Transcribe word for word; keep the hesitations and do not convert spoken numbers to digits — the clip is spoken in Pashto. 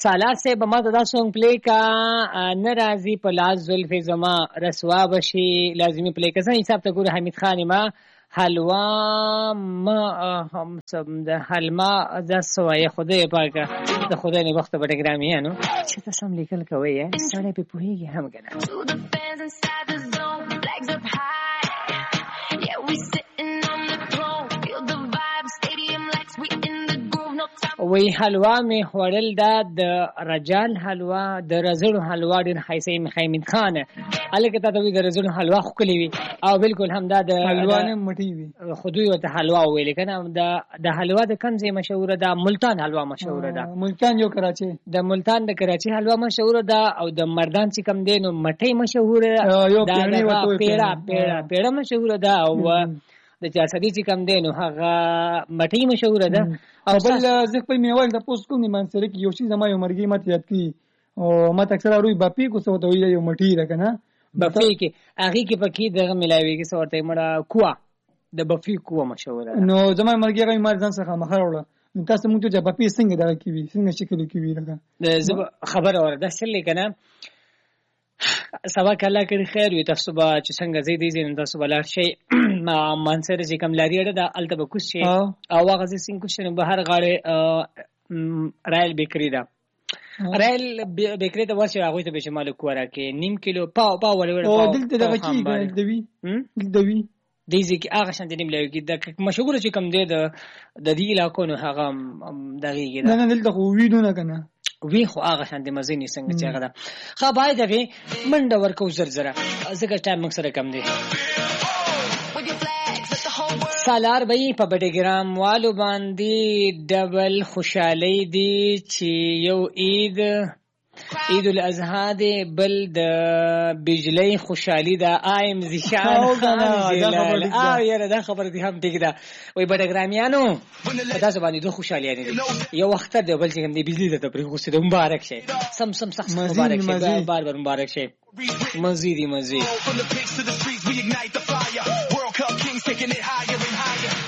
سالار صاحب ما ته دا سونګ پلی کا ناراضي په لاس زلفې زما رسوا بشي لازمي پلی کا څنګه حساب ته ګوره حمید خان ما حلوا ما هم سم د حلما د سوای خدای پاکه د خدای نه وخت په ټګراميانو چې تاسو هم لیکل کوي سړی په پوهیږي هم کنه وی حلوا می خوړل دا د رجال حلوا د رزړو حلوا ډیر حیثی حمید خان الکه ته د رزړو حلوا خولي وي او بالکل هم دا د حلوا نه مټي وي خودوی وته حلوا ویل کنه د د حلوا د کمزې مشهور ده ملتان حلوا مشهور ده ملتان یو کراچي د ملتان د کراچي حلوا مشهور ده او د مردان چې کم دینو مټي مشهور ده دا پیړه پیړه پیړه مشهور ده او د چارسدي چې کم دینو هغه مټي مشهور ده او بل زه په میوال د پوسټ کوم منځره کې یو شی زما یو مرګي مت یاد کی او مت اکثر اوري باپی کو څه وته یو مټي راکنه بفی کې هغه کې پکې دغه ملاوي کې څورته مړه کوا د بفی کوا مشهور ده نو زما مرګي هغه مرزان څخه مخه وړه نو تاسو موږ ته بفی څنګه دا کی وی څنګه شکل کی وی راکا خبر اورده سلی کنه سبا کله کړي خیر وي تاسو به چې څنګه زیدي زین تاسو بلار شي ما منصر چې کوم لري دا الته کوم شي او هغه زین کوم شي بهر غاړه رایل بیکری دا رایل بیکری ته ورشي هغه ته به شمال کوره کې نیم کیلو پاو پاو ولور پاو او دلته دغه چی دوی دوی دیږي کې هغه شان دې نیم لوي کې د مشهور چې کوم دی د د دې علاقو نه هغه دغه کې نه نه دلته خو ویډیو نه کنه وی خو هغه شان د مزینی څنګه چې هغه دا خو باید دغه منډه ورکو زر زره ځکه ټایم موږ سره کم دی سالار بھئی په بډګرام والو باندې ډبل خوشالۍ دی چې یو عید عید الاضحی دی بل د بجلی خوشحالی دا آیم زیشان خان جلال آو یاره دا خبر دی هم ٹک دا وی بډګرامیانو په تاسو باندې دوه خوشحالیانې دي یو وخت دی بل چې هم دی بجلی ته پرې غوسه د مبارک شي سم سم سخت مبارک شي بار بار مبارک شي مزيدي مزيد